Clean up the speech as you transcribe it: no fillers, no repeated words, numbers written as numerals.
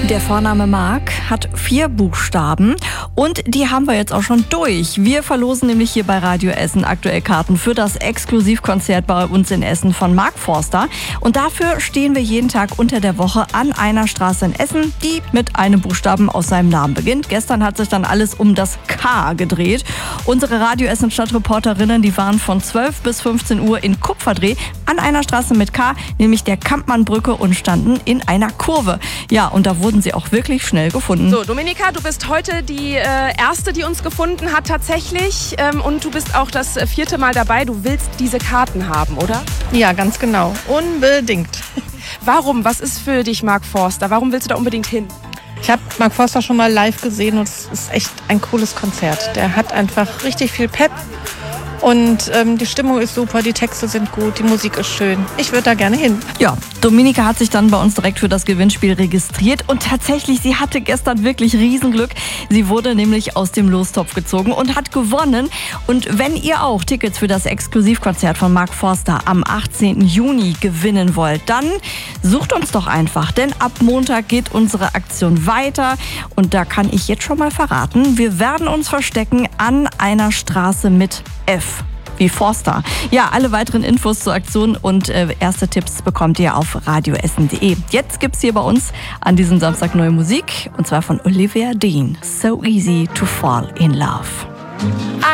Der Vorname Marc hat 4 Buchstaben und die haben wir jetzt auch schon durch. Wir verlosen nämlich hier bei Radio Essen aktuell Karten für das Exklusivkonzert bei uns in Essen von Mark Forster. Und dafür stehen wir jeden Tag unter der Woche an einer Straße in Essen, die mit einem Buchstaben aus seinem Namen beginnt. Gestern hat sich dann alles um das K gedreht. Unsere Radio Essen Stadtreporterinnen, die waren von 12 bis 15 Uhr in Kupferdreh an einer Straße mit K, nämlich der Kampmannbrücke, und standen in einer Kurve. Ja, und da wurden sie auch wirklich schnell gefunden. So, Dominika, du bist heute die Erste, die uns gefunden hat tatsächlich. Und du bist auch das 4. Mal dabei. Du willst diese Karten haben, oder? Ja, ganz genau. Unbedingt. Warum? Was ist für dich Mark Forster? Warum willst du da unbedingt hin? Ich habe Mark Forster schon mal live gesehen und es ist echt ein cooles Konzert. Der hat einfach richtig viel Pep. Und die Stimmung ist super, die Texte sind gut, die Musik ist schön. Ich würde da gerne hin. Ja, Dominika hat sich dann bei uns direkt für das Gewinnspiel registriert und tatsächlich, sie hatte gestern wirklich Riesenglück. Sie wurde nämlich aus dem Lostopf gezogen und hat gewonnen. Und wenn ihr auch Tickets für das Exklusivkonzert von Mark Forster am 18. Juni gewinnen wollt, dann sucht uns doch einfach, denn ab Montag geht unsere Aktion weiter. Und da kann ich jetzt schon mal verraten, wir werden uns verstecken an einer Straße mit F wie Forster. Ja, alle weiteren Infos zur Aktion und erste Tipps bekommt ihr auf radioessen.de. Jetzt gibt's hier bei uns an diesem Samstag neue Musik, und zwar von Olivia Dean. So easy to fall in love.